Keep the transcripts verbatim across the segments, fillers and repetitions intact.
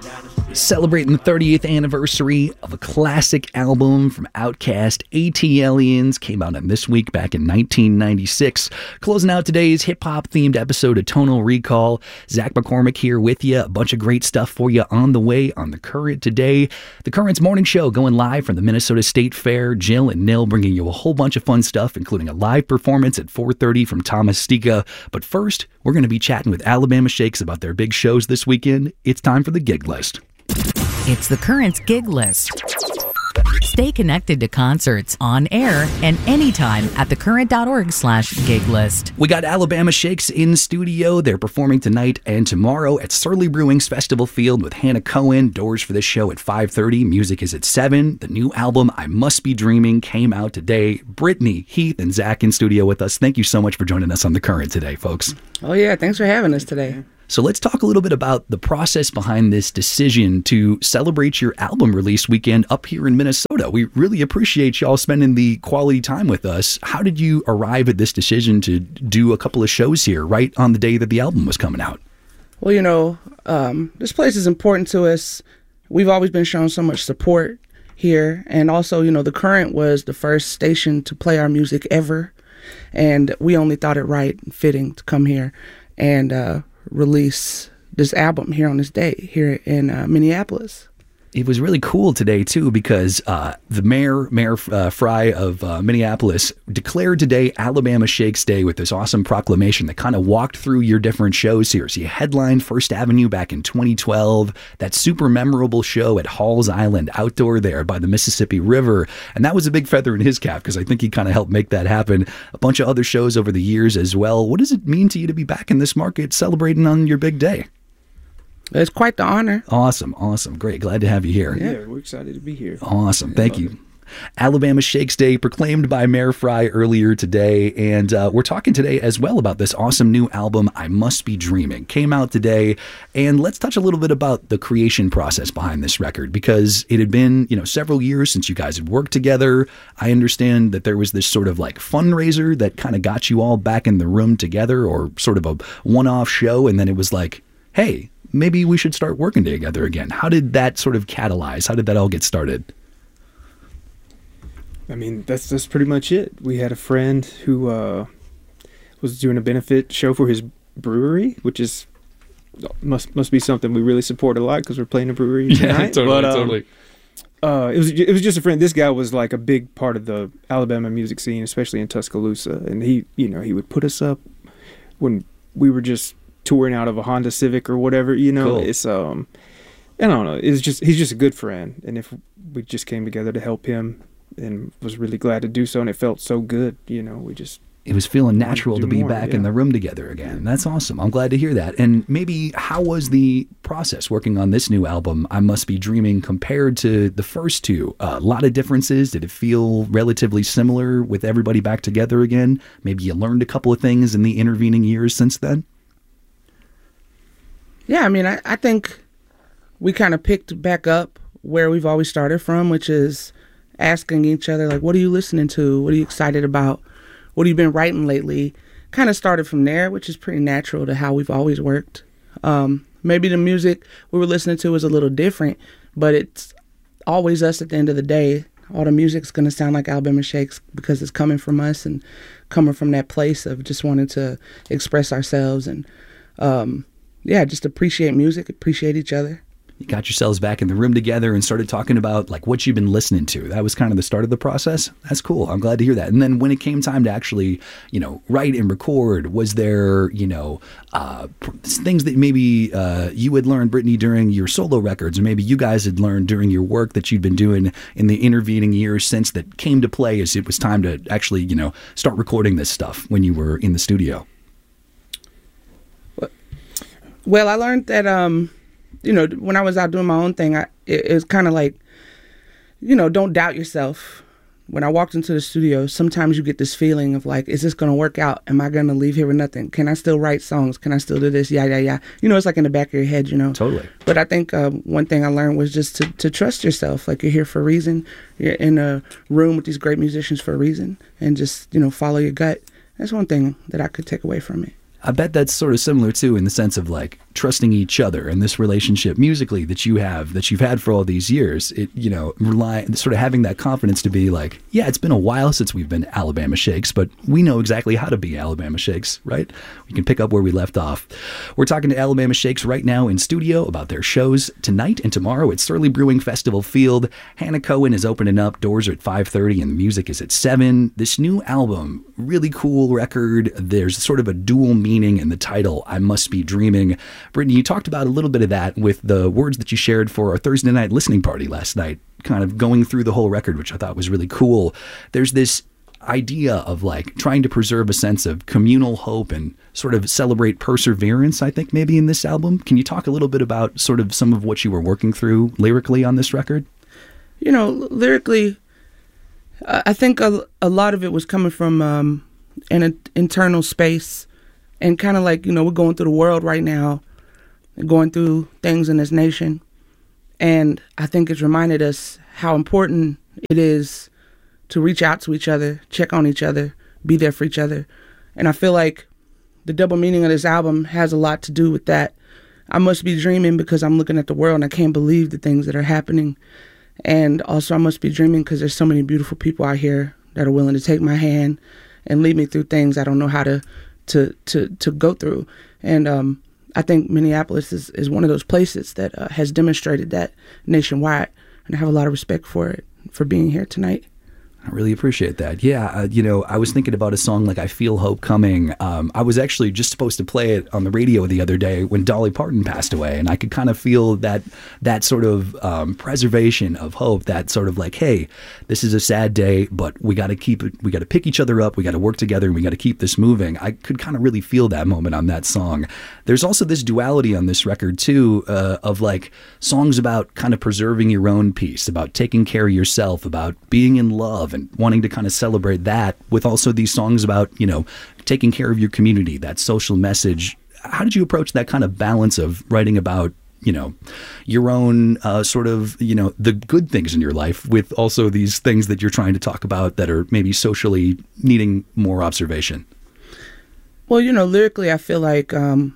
Celebrating the thirtieth anniversary of a classic album from Outkast, ATLiens, came out on This Week back in nineteen ninety-six. Closing out today's hip-hop themed episode of Tonal Recall. Zach McCormick here with you. A bunch of great stuff for you on the way on The Current today. The Current's morning show going live from the Minnesota State Fair. Jill and Nil bringing you a whole bunch of fun stuff, including a live performance at four thirty from Thomas Stika. But first, we're going to be chatting with Alabama Shakes about their big shows this weekend. It's time for the gig list. It's The Current's gig list. Stay connected to concerts on air and anytime at thecurrent.org slash gig list. We got Alabama Shakes in studio. They're performing tonight and tomorrow at Surly Brewing's Festival Field with Hannah Cohen. Doors for this show at five thirty. Music is at seven. The new album, I Must Be Dreaming, came out today. Brittany, Heath, and Zach in studio with us. Thank you so much for joining us on The Current today, folks. Oh, yeah. Thanks for having us today. So let's talk a little bit about the process behind this decision to celebrate your album release weekend up here in Minnesota. We really appreciate y'all spending the quality time with us. How did you arrive at this decision to do a couple of shows here right on the day that the album was coming out? Well, you know, um, this place is important to us. We've always been shown so much support here. And also, you know, The Current was the first station to play our music ever. And we only thought it right and fitting to come here and uh release this album here on this day here in uh, Minneapolis. It was really cool today, too, because uh, the mayor, Mayor uh, Fry of uh, Minneapolis, declared today Alabama Shakes Day with this awesome proclamation that kind of walked through your different shows here. So you headlined First Avenue back in twenty twelve, that super memorable show at Halls Island outdoor there by the Mississippi River. And that was a big feather in his cap because I think he kind of helped make that happen. A bunch of other shows over the years as well. What does it mean to you to be back in this market celebrating on your big day? It's quite the honor. Awesome. Awesome. Great. Glad to have you here. Yeah, we're excited to be here. Awesome. Thank you. It. Alabama Shakes Day proclaimed by Mayor Fry earlier today. And uh, we're talking today as well about this awesome new album, I Must Be Dreaming. Came out today. And let's touch a little bit about the creation process behind this record, because it had been, you know, several years since you guys had worked together. I understand that there was this sort of like fundraiser that kind of got you all back in the room together, or sort of a one-off show. And then it was like, hey, maybe we should start working together again. How did that sort of catalyze? How did that all get started? I mean, that's that's pretty much it. We had a friend who uh, was doing a benefit show for his brewery, which is must must be something we really support a lot because we're playing a brewery tonight. Yeah, totally, but, um, totally. Uh, it was it was just a friend. This guy was like a big part of the Alabama music scene, especially in Tuscaloosa, and he, you know, he would put us up when we were just touring out of a Honda Civic or whatever, you know. Cool. It's um I don't know, it's just he's just a good friend, and if we just came together to help him and was really glad to do so, and it felt so good, you know. We just it was feeling natural to, to be more, back yeah. in the room together again. That's awesome. I'm glad to hear that. And maybe how was the process working on this new album, I Must Be Dreaming, compared to the first two? Uh, a lot of differences. Did it feel relatively similar with everybody back together again? Maybe you learned a couple of things in the intervening years since then? Yeah, I mean, I, I think we kind of picked back up where we've always started from, which is asking each other, like, what are you listening to? What are you excited about? What have you been writing lately? Kind of started from there, which is pretty natural to how we've always worked. Um, maybe the music we were listening to was a little different, but it's always us at the end of the day. All the music's going to sound like Alabama Shakes because it's coming from us and coming from that place of just wanting to express ourselves and, um, yeah, just appreciate music, appreciate each other. You got yourselves back in the room together and started talking about like what you've been listening to. That was kind of the start of the process. That's cool. I'm glad to hear that. And then when it came time to actually, you know, write and record, was there, you know, uh, things that maybe uh, you had learned, Brittany, during your solo records, or maybe you guys had learned during your work that you'd been doing in the intervening years since that came to play as it was time to actually, you know, start recording this stuff when you were in the studio? Well, I learned that, um, you know, when I was out doing my own thing, I, it, it was kind of like, you know, don't doubt yourself. When I walked into the studio, sometimes you get this feeling of like, is this going to work out? Am I going to leave here with nothing? Can I still write songs? Can I still do this? Yeah, yeah, yeah. You know, it's like in the back of your head, you know. Totally. But I think uh, one thing I learned was just to, to trust yourself. Like, you're here for a reason. You're in a room with these great musicians for a reason. And just, you know, follow your gut. That's one thing that I could take away from it. I bet that's sort of similar, too, in the sense of, like, trusting each other and this relationship musically that you have, that you've had for all these years, it, you know, rely, sort of having that confidence to be like, yeah, it's been a while since we've been Alabama Shakes, but we know exactly how to be Alabama Shakes, right? We can pick up where we left off. We're talking to Alabama Shakes right now in studio about their shows tonight and tomorrow at Surly Brewing Festival Field. Hannah Cohen is opening up. Doors are at five thirty and the music is at seven. This new album, really cool record. There's sort of a dual meaning in the title, I Must Be Dreaming. Brittany, you talked about a little bit of that with the words that you shared for our Thursday night listening party last night, kind of going through the whole record, which I thought was really cool. There's this idea of like trying to preserve a sense of communal hope and sort of celebrate perseverance, I think, maybe in this album. Can you talk a little bit about sort of some of what you were working through lyrically on this record? You know, lyrically, I think a, a lot of it was coming from um, an internal space, and kind of like, you know, we're going through the world right now, going through things in this nation. And I think it's reminded us how important it is to reach out to each other, check on each other, be there for each other. And I feel like the double meaning of this album has a lot to do with that. I must be dreaming because I'm looking at the world and I can't believe the things that are happening. And also I must be dreaming because there's so many beautiful people out here that are willing to take my hand and lead me through things I don't know how to to to, to go through. And um, I think Minneapolis is, is one of those places that uh, has demonstrated that nationwide. And I have a lot of respect for it, for being here tonight. I really appreciate that. Yeah, uh, you know, I was thinking about a song like I Feel Hope Coming. Um, I was actually just supposed to play it on the radio the other day when Dolly Parton passed away, and I could kind of feel that that sort of um, preservation of hope, that sort of like, hey, this is a sad day, but we got to keep it, we got to pick each other up, we got to work together, and we got to keep this moving. I could kind of really feel that moment on that song. There's also this duality on this record, too, uh, of like songs about kind of preserving your own peace, about taking care of yourself, about being in love, and wanting to kind of celebrate that, with also these songs about, you know, taking care of your community, that social message. How did you approach that kind of balance of writing about, you know, your own uh, sort of, you know, the good things in your life with also these things that you're trying to talk about that are maybe socially needing more observation? Well, you know, lyrically, I feel like, um,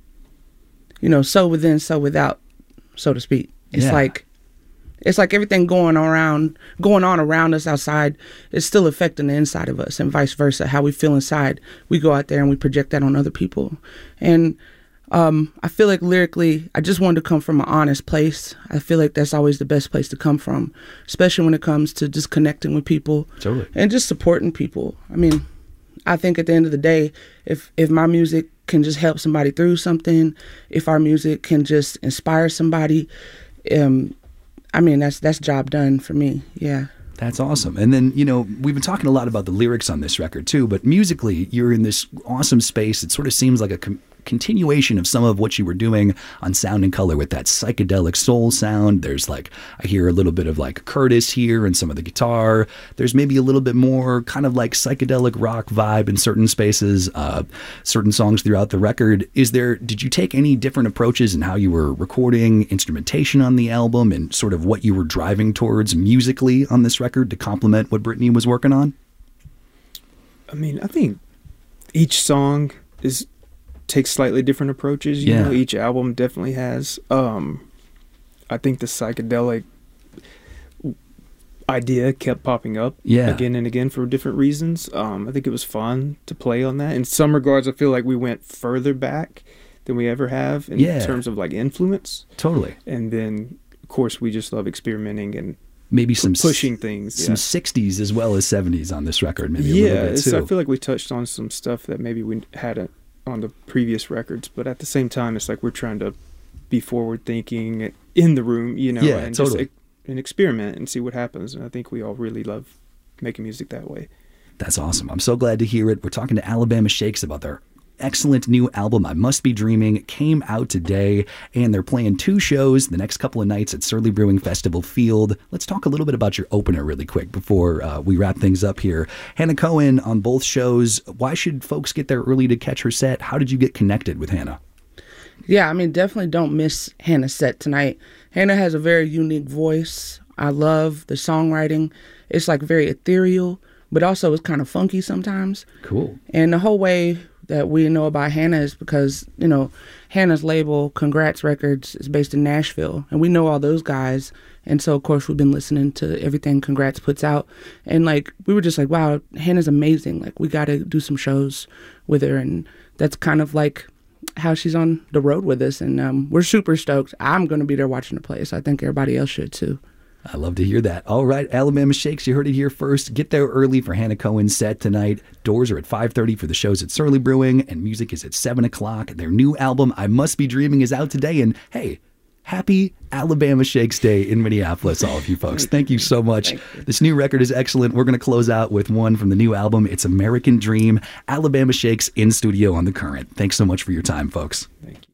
you know, so within, so without, so to speak. It's Yeah. like, It's like everything going around, going on around us outside is still affecting the inside of us, and vice versa. How we feel inside, we go out there and we project that on other people. And um, I feel like lyrically, I just wanted to come from an honest place. I feel like that's always the best place to come from, especially when it comes to just connecting with people. Totally. And just supporting people. I mean, I think at the end of the day, if if my music can just help somebody through something, if our music can just inspire somebody, um, I mean, that's that's job done for me. Yeah. That's awesome. And then, you know, we've been talking a lot about the lyrics on this record too, but musically, you're in this awesome space. It sort of seems like a com- continuation of some of what you were doing on Sound and Color with that psychedelic soul sound. There's like, I hear a little bit of like Curtis here and some of the guitar. There's maybe a little bit more kind of like psychedelic rock vibe in certain spaces, uh, certain songs throughout the record. Is there, did you take any different approaches in how you were recording instrumentation on the album and sort of what you were driving towards musically on this record to complement what Brittany was working on? I mean, I think each song is takes slightly different approaches. You Yeah. know, each album definitely has. Um, I think the psychedelic idea kept popping up Yeah. again and again for different reasons. Um, I think it was fun to play on that. In some regards, I feel like we went further back than we ever have in Yeah. terms of like influence. Totally. And then, of course, we just love experimenting and Maybe some s- pushing things. some yeah. sixties as well as seventies on this record, maybe a yeah, little bit it's- too. I feel like we touched on some stuff that maybe we hadn't on the previous records, but at the same time, it's like we're trying to be forward thinking in the room, you know, Yeah, and totally. just and experiment and see what happens. And I think we all really love making music that way. That's awesome. I'm so glad to hear it. We're talking to Alabama Shakes about their excellent new album, I Must Be Dreaming. It came out today, and they're playing two shows the next couple of nights at Surly Brewing Festival Field. Let's talk a little bit about your opener really quick before uh, we wrap things up here. Hannah Cohen on both shows. Why should folks get there early to catch her set? How did you get connected with Hannah? Yeah, I mean, definitely don't miss Hannah's set tonight. Hannah has a very unique voice. I love the songwriting. It's like very ethereal, but also it's kind of funky sometimes. Cool. And the whole way that we know about Hannah is because, you know, Hannah's label, Congrats Records, is based in Nashville, and we know all those guys. And so, of course, we've been listening to everything Congrats puts out. And, like, we were just like, wow, Hannah's amazing. Like, we got to do some shows with her. And that's kind of like how she's on the road with us. And um, we're super stoked. I'm going to be there watching her play, so I think everybody else should, too. I love to hear that. All right, Alabama Shakes, you heard it here first. Get there early for Hannah Cohen's set tonight. Doors are at five thirty for the shows at Surly Brewing, and music is at seven o'clock. Their new album, I Must Be Dreaming, is out today. And, hey, happy Alabama Shakes Day in Minneapolis, all of you folks. Thank you so much. This new record is excellent. We're going to close out with one from the new album. It's American Dream. Alabama Shakes in studio on The Current. Thanks so much for your time, folks. Thank you.